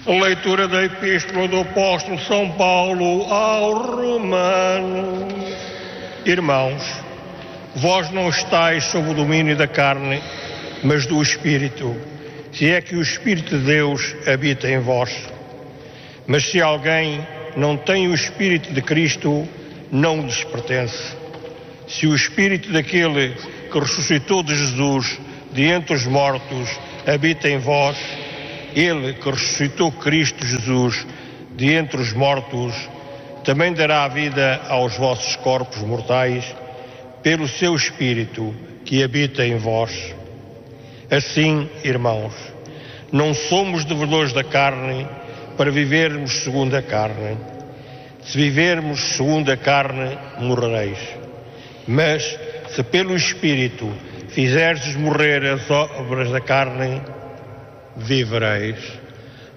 Leitura da Epístola do Apóstolo São Paulo aos Romanos. Irmãos, vós não estáis sob o domínio da carne, mas do Espírito, se é que o Espírito de Deus habita em vós. Mas se alguém não tem o Espírito de Cristo, não lhes pertence. Se o Espírito daquele que ressuscitou de Jesus de entre os mortos habita em vós, ele que ressuscitou Cristo Jesus de entre os mortos também dará vida aos vossos corpos mortais pelo seu Espírito que habita em vós. Assim, irmãos, não somos devedores da carne para vivermos segundo a carne. Se vivermos segundo a carne, morrereis. Mas, se pelo Espírito fizerdes morrer as obras da carne, vivereis.